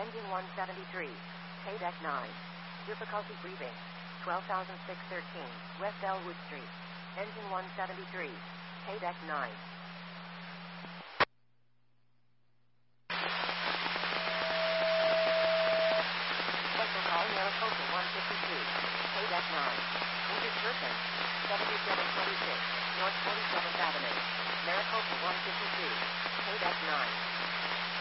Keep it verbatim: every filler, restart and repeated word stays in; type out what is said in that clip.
Engine one seventy-three. K-Deck nine. Difficulty breathing. twelve thousand six hundred thirteen. West Elwood Street. Engine one seventy-three. K-Deck nine. Special call Maricopa one fifty-two. K-Deck nine. Injured person. seventy-seven twenty-six. North forty-seventh Avenue. Maricopa one fifty-two. K-Deck nine.